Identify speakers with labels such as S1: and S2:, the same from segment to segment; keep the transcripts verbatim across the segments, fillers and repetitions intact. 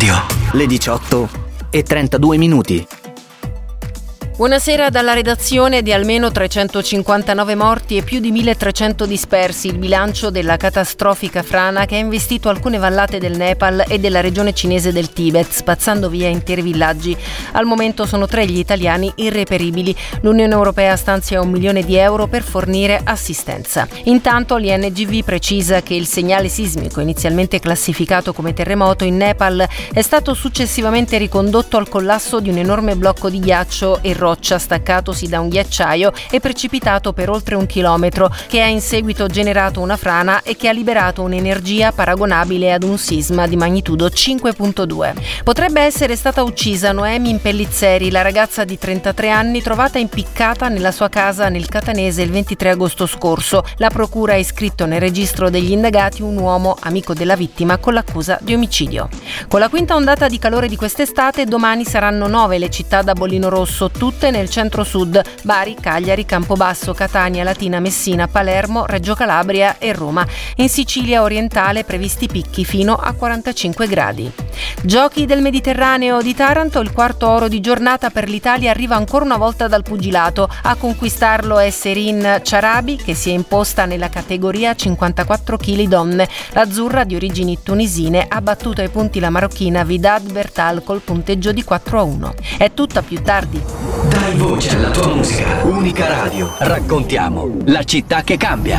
S1: Radio. Le diciotto e trentadue minuti.
S2: Buonasera dalla redazione. Di almeno trecentocinquantanove morti e più di milletrecento dispersi il bilancio della catastrofica frana che ha investito alcune vallate del Nepal e della regione cinese del Tibet, spazzando via interi villaggi. Al momento sono tre gli italiani irreperibili. L'Unione Europea stanzia un milione di euro per fornire assistenza. Intanto l'I N G V precisa che il segnale sismico, inizialmente classificato come terremoto in Nepal, è stato successivamente ricondotto al collasso di un enorme blocco di ghiaccio e roccia staccatosi da un ghiacciaio e precipitato per oltre un chilometro, che ha in seguito generato una frana e che ha liberato un'energia paragonabile ad un sisma di magnitudo cinque virgola due. Potrebbe essere stata uccisa Noemi Pellizzeri, la ragazza di trentatré anni trovata impiccata nella sua casa nel Catanese il ventitré agosto scorso. La procura ha iscritto nel registro degli indagati un uomo amico della vittima con l'accusa di omicidio. Con la quinta ondata di calore di quest'estate, domani saranno nove le città da bollino rosso, tutte nel centro-sud: Bari, Cagliari, Campobasso, Catania, Latina, Messina, Palermo, Reggio Calabria e Roma. In Sicilia orientale previsti picchi fino a quarantacinque gradi. Giochi del Mediterraneo di Taranto, il quarto oro di giornata per l'Italia arriva ancora una volta dal pugilato. A conquistarlo è Serin Ciarabi, che si è imposta nella categoria cinquantaquattro chilogrammi donne. L'azzurra, di origini tunisine, ha battuto ai punti la marocchina Vidad Bertal col punteggio di quattro a uno. È tutto, a più tardi.
S1: Dai voce alla tua musica. Unica Radio. Raccontiamo la città che cambia.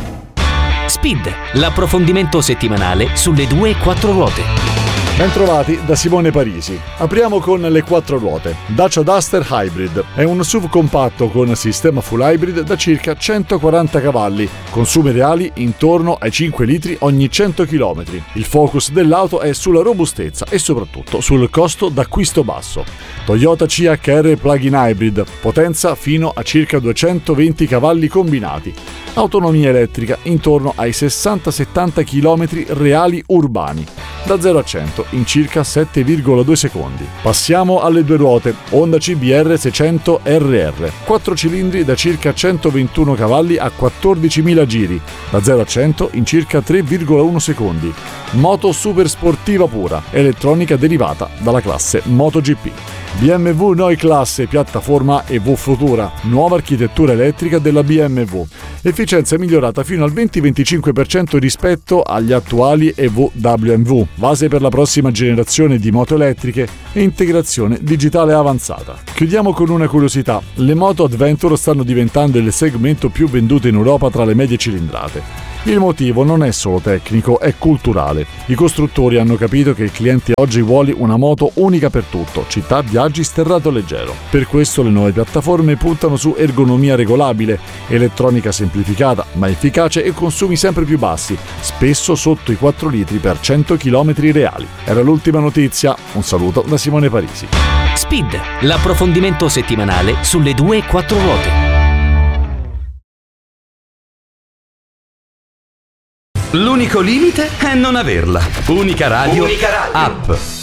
S3: Speed, l'approfondimento settimanale sulle due e quattro ruote.
S4: Bentrovati da Simone Parisi. Apriamo con le quattro ruote. Dacia Duster Hybrid è un S U V compatto con sistema full hybrid da circa centoquaranta cavalli, consumi reali intorno ai cinque litri ogni cento chilometri. Il focus dell'auto è sulla robustezza e soprattutto sul costo d'acquisto basso. Toyota C H R Plug-in Hybrid, potenza fino a circa duecentoventi cavalli combinati. Autonomia elettrica intorno ai sessanta settanta chilometri reali urbani, da zero a cento in circa sette virgola due secondi. Passiamo alle due ruote. Honda C B R seicento R R, quattro cilindri da circa centoventuno cavalli a quattordicimila giri, da zero a cento in circa tre virgola uno secondi. Moto super sportiva pura, elettronica derivata dalla classe MotoGP. B M W Neue Klasse, piattaforma E V Futura, nuova architettura elettrica della B M W. Efficienza migliorata fino al venti venticinque per cento rispetto agli attuali E V W M W. Base per la prossima generazione di moto elettriche e integrazione digitale avanzata. Chiudiamo con una curiosità. Le moto Adventure stanno diventando il segmento più venduto in Europa tra le medie cilindrate. Il motivo non è solo tecnico, è culturale. I costruttori hanno capito che il cliente oggi vuole una moto unica per tutto, città, viaggi, sterrato leggero. Per questo le nuove piattaforme puntano su ergonomia regolabile, elettronica semplificata ma efficace e consumi sempre più bassi, spesso sotto i quattro litri per cento chilometri reali. Era l'ultima notizia. Un saluto da Simone Parisi.
S3: Speed, l'approfondimento settimanale sulle due e quattro ruote.
S5: L'unico limite è non averla. Unica Radio,
S1: Unica Radio.
S5: App.